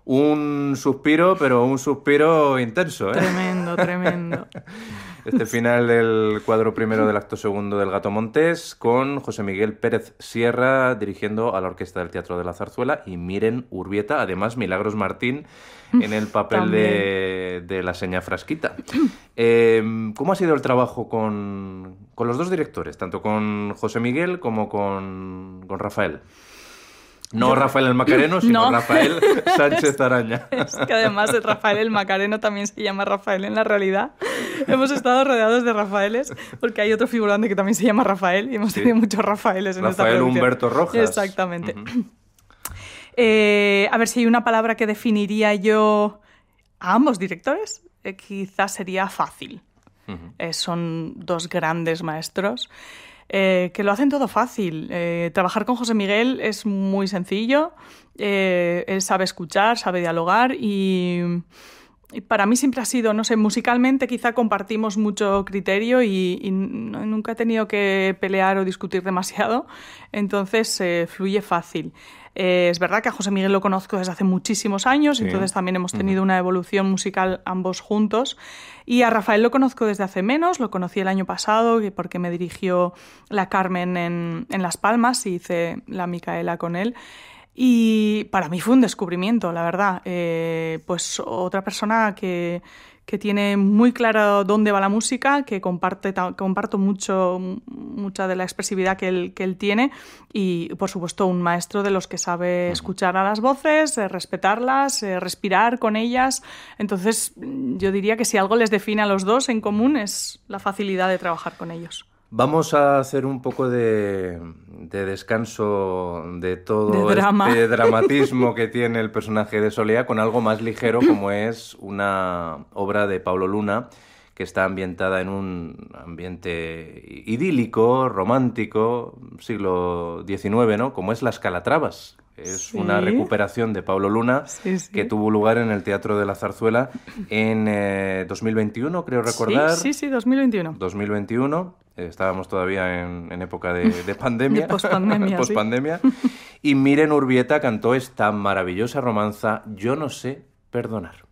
Un suspiro, pero un suspiro intenso, ¿eh? Tremendo, tremendo. Este final del cuadro primero del acto segundo del Gato Montés, con José Miguel Pérez Sierra dirigiendo a la Orquesta del Teatro de la Zarzuela y Miren Urbieta, además Milagros Martín en el papel de la seña Frasquita. ¿Cómo ha sido el trabajo con los dos directores, tanto con José Miguel como con Rafael? No Rafael el Macareno, sino No. Rafael Sánchez Araña. Es que además el Rafael el Macareno también se llama Rafael en la realidad. Hemos estado rodeados de Rafaeles porque hay otro figurante que también se llama Rafael y hemos tenido muchos Rafaeles en esta Rafael producción. Humberto Rojas. Exactamente. A ver si hay una palabra que definiría yo a ambos directores, quizás sería fácil. Son dos grandes maestros. Que lo hacen todo fácil. Trabajar con José Miguel es muy sencillo. Él sabe escuchar, sabe dialogar y para mí siempre ha sido, no sé, musicalmente quizá compartimos mucho criterio y nunca he tenido que pelear o discutir demasiado, entonces fluye fácil. Es verdad que a José Miguel lo conozco desde hace muchísimos años, sí. Entonces también hemos tenido una evolución musical ambos juntos. Y a Rafael lo conozco desde hace menos, lo conocí el año pasado porque me dirigió la Carmen en Las Palmas y hice la Micaela con él. Y para mí fue un descubrimiento, la verdad. Pues otra persona que tiene muy claro dónde va la música, que comparto mucha de la expresividad que él tiene y, por supuesto, un maestro de los que sabe escuchar a las voces, respetarlas, respirar con ellas. Entonces, yo diría que si algo les define a los dos en común es la facilidad de trabajar con ellos. Vamos a hacer un poco de descanso de todo este dramatismo que tiene el personaje de Soleá con algo más ligero, como es una obra de Pablo Luna que está ambientada en un ambiente idílico, romántico, siglo XIX, ¿no? Como es Las Calatravas. Es una recuperación de Pablo Luna que tuvo lugar en el Teatro de la Zarzuela en 2021, creo recordar. Sí, 2021. 2021. Estábamos todavía en época de pandemia. De pospandemia. Pospandemia. Y Miren Urbieta cantó esta maravillosa romanza Yo no sé perdonar.